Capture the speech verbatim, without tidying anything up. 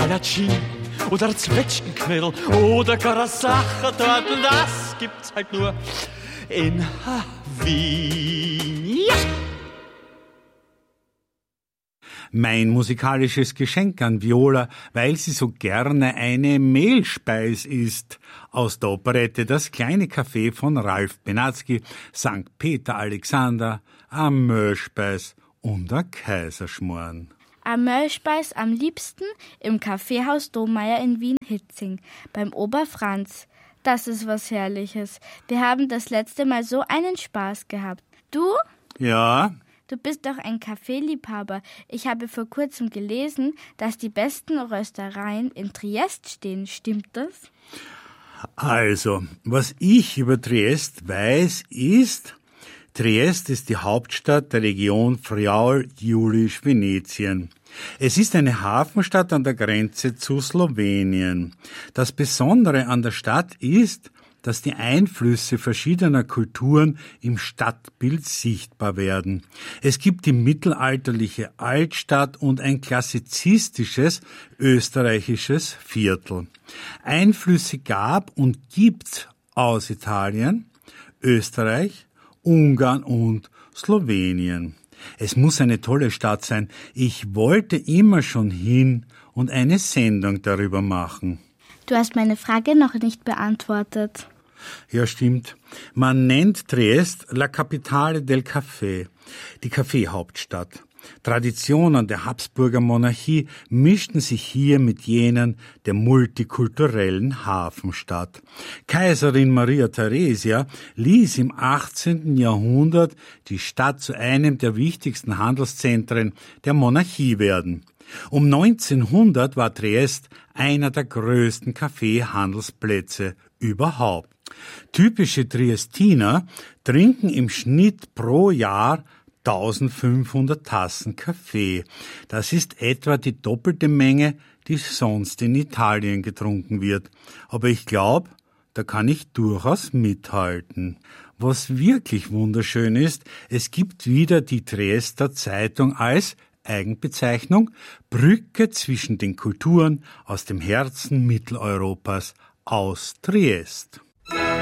Palatschin oder Zwetschgenknödel oder gar eine Sachertortel, das gibt's halt nur in Wien. Ja! Mein musikalisches Geschenk an Viola, weil sie so gerne eine Mehlspeis isst. Aus der Operette Das kleine Café von Ralf Benatzky, Sankt Peter Alexander, a Mehlspeis und a Kaiserschmarrn. A Mehlspeis am liebsten im Kaffeehaus Domeyer in Wien-Hitzing, beim Ober Franz. Das ist was Herrliches. Wir haben das letzte Mal so einen Spaß gehabt. Du? Ja? Du bist doch ein Kaffeeliebhaber. Ich habe vor kurzem gelesen, dass die besten Röstereien in Triest stehen. Stimmt das? Also, was ich über Triest weiß, ist, Triest ist die Hauptstadt der Region Friaul-Julisch-Venetien. Es ist eine Hafenstadt an der Grenze zu Slowenien. Das Besondere an der Stadt ist, dass die Einflüsse verschiedener Kulturen im Stadtbild sichtbar werden. Es gibt die mittelalterliche Altstadt und ein klassizistisches österreichisches Viertel. Einflüsse gab und gibt's aus Italien, Österreich, Ungarn und Slowenien. Es muss eine tolle Stadt sein. Ich wollte immer schon hin und eine Sendung darüber machen. Du hast meine Frage noch nicht beantwortet. Ja, stimmt. Man nennt Triest La Capitale del Café, die Kaffeehauptstadt. Traditionen der Habsburger Monarchie mischten sich hier mit jenen der multikulturellen Hafenstadt. Kaiserin Maria Theresia ließ im achtzehnten Jahrhundert die Stadt zu einem der wichtigsten Handelszentren der Monarchie werden. Um neunzehnhundert war Triest einer der größten Kaffeehandelsplätze überhaupt. Typische Triestiner trinken im Schnitt pro Jahr eintausendfünfhundert Tassen Kaffee. Das ist etwa die doppelte Menge, die sonst in Italien getrunken wird. Aber ich glaube, da kann ich durchaus mithalten. Was wirklich wunderschön ist, es gibt wieder die Triester Zeitung als Eigenbezeichnung Brücke zwischen den Kulturen aus dem Herzen Mitteleuropas aus Triest.